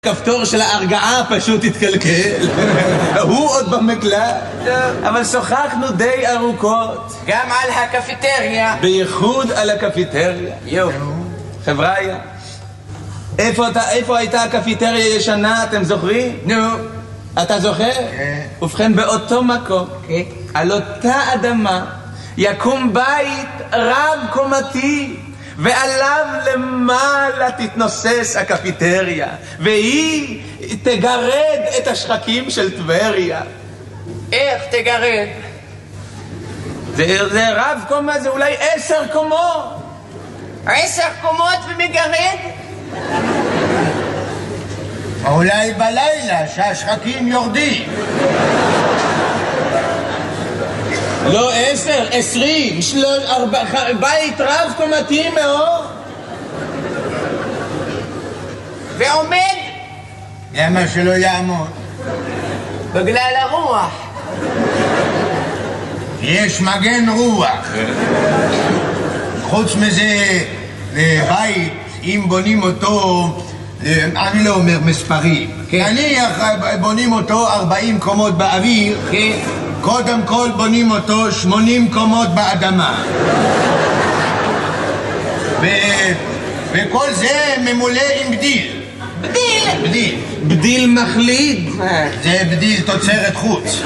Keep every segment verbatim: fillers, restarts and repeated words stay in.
כפתור של ההרגעה פשוט התקלקל. הוא עוד במקלט. אבל שוחחנו די ארוכות. גם על הקפיטריה. בייחוד על הקפיטריה. יו. חבריה, איפה, איפה הייתה הקפיטריה ישנה, אתם זוכרים? נו. אתה זוכר? כן. ובכן, באותו מקום, כן. על אותה אדמה, יקום בית רב קומתי, ועליו למעלה תתנוסס הקפיטריה, והיא תגרד את השחקים של טבריה. איך תגרד? זה, זה רב קומה, זה אולי עשר קומות. עשר קומות ומגרד? אולי בלילה שהשחקים יורדים. לא עשר, עשרים, שלוש, ארבע, בית רב קומתי מאוד. ועומד? למה שלא יעמוד? בגלל הרוח. יש מגן רוח. חוץ מזה, בית, אם בונים אותו, אני לא אומר מספרים. נניח בונים אותו ארבעים קומות באוויר, קודם כל בונים אותו שמונים קומות באדמה. וכל זה ממולא עם בדיל. בדיל? בדיל. בדיל מחליד. זה בדיל תוצרת חוץ.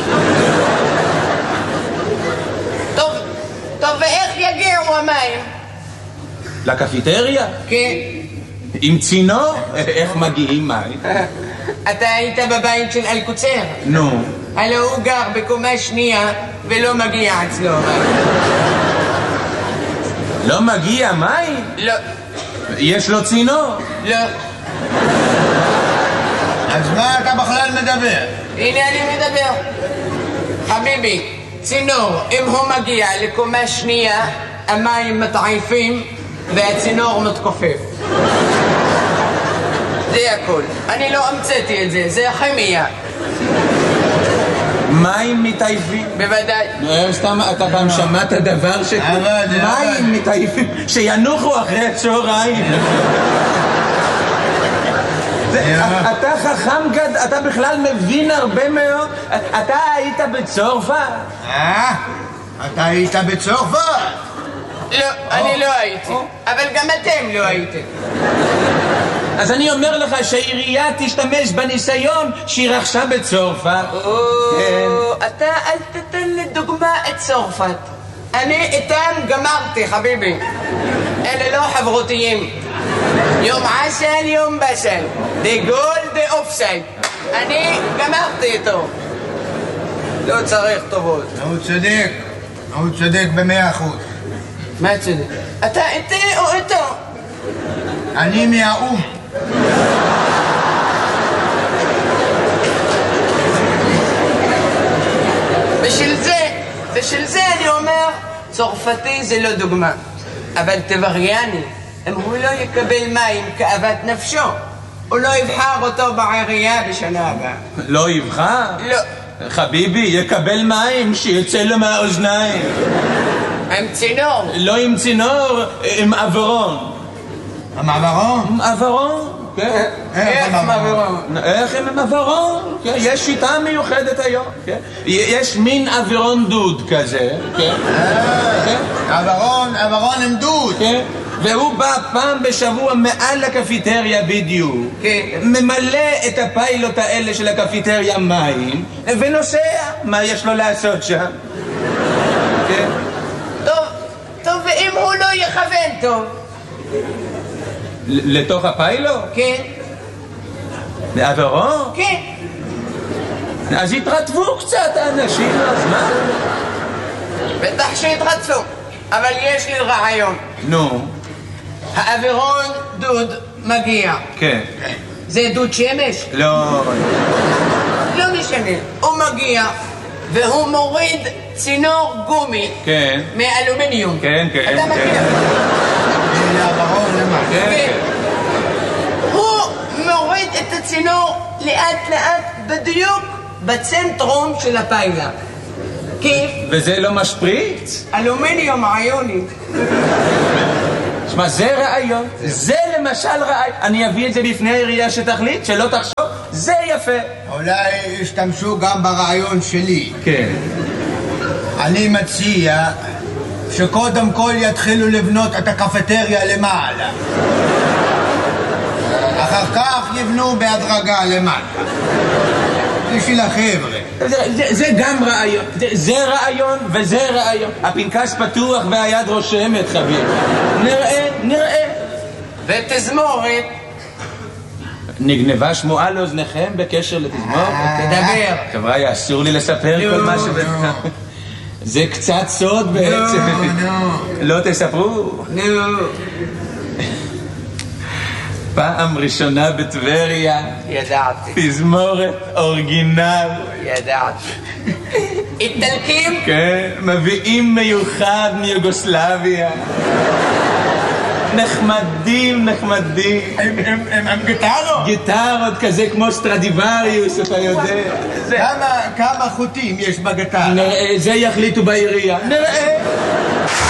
טוב, טוב, ואיך יגיעו המים? לקפיטריה? כן. עם צינור? איך מגיעים מים? אתה היית בבית של אלקוצר? נו. הלא הוא גר בקומה שנייה ולא מגיע אצלו מים. לא מגיע מים? לא. יש לו צינור? לא. אז מה אתה בכלל מדבר? הנה אני מדבר. חביבי, צינור, אם הוא מגיע לקומה שנייה, המים מתעייפים והצינור מתכופף. זה הכל. אני לא המצאתי את זה, זה הכימיה. מים מתעייפים? בוודאי. סתם, אתה פעם שמעת דבר ש... מים מתעייפים, שינוחו אחרי הצהריים. אתה חכם גד, אתה בכלל מבין הרבה מאוד. אתה היית בצרפת? אה? אתה היית בצרפת? לא, אני לא הייתי. אבל גם אתם לא הייתם. אז אני אומר לך שהעירייה תשתמש בניסיון שהיא רכשה בצרפת. אתה אל תתן לדוגמה את צרפת. אני איתם גמרתי, חביבי. אלה לא חברותיים. יום עשן, יום בשן. דה גול, דה אופסייד. אני גמרתי איתו. לא צריך טובות. הוא צודק. הוא צודק במאה אחוז. מה צודק? אתה איתי או איתו? אני מהאום. בשביל זה, בשביל זה אני אומר, צרפתי זה לא דוגמה. אבל טבריאני, אם הוא לא יקבל מים כאוות נפשו, הוא לא יבחר אותו בעירייה בשנה הבאה. לא יבחר? לא. חביבי, יקבל מים שיצא לו מהאוזניים. עם צינור? לא עם צינור, עם עברון. עם עברון? עם עברון, כן. איך עם עברון? איך עם עברון? יש שיטה מיוחדת היום. יש מין עברון דוד כזה. עברון, עברון עם דוד. והוא בא פעם בשבוע מעל הקפיטריה בדיוק, ממלא את הפיילוט האלה של הקפיטריה מים ונוסע. מה יש לו לעשות שם? טוב, טוב, ואם הוא לא יכוון טוב? לתוך הפיילוט? כן. לעברון? כן. אז התרטבו קצת האנשים, אז מה? בטח שהתרטפו, אבל יש לי רעיון. נו. האווירון דוד מגיע. כן. זה דוד שמש? לא. לא משנה. הוא מגיע והוא מוריד צינור גומי. כן. מאלומיניום. כן, כן. אתה מכיר? זה האווירון למה? כן. הוא מוריד את הצינור לאט לאט בדיוק בצנטרום של הפיילה. כיף? וזה לא משפריץ? אלומיניום עיוני. תשמע, זה רעיון, זה למשל רעיון. אני אביא את זה בפני העירייה שתחליט, שלא תחשוב, זה יפה. אולי ישתמשו גם ברעיון שלי. כן. אני מציע שקודם כל יתחילו לבנות את הקפטריה למעלה. אחר כך יבנו בהדרגה למטה. בשביל החבר'ה. זה, זה, זה גם רעיון, זה, זה רעיון וזה רעיון. הפנקס פתוח והיד רושמת, חביב. נראה, נראה. ותזמורת. נגנבה שמועה לאוזניכם בקשר לתזמורת? תדבר. חבר'ה, אסור לי לספר כל מה ש... זה קצת סוד בעצם. לא תספרו. פעם ראשונה בטבריה. ידעתי. תזמורת אורגינל. ידעתי. איטלקים? כן, מביאים מיוחד מיוגוסלביה. נחמדים, נחמדים. הם גיטרות? גיטרות כזה כמו סטרדיווריוס, אתה יודע. כמה חוטים יש בגיטרה? זה יחליטו בעירייה. נראה.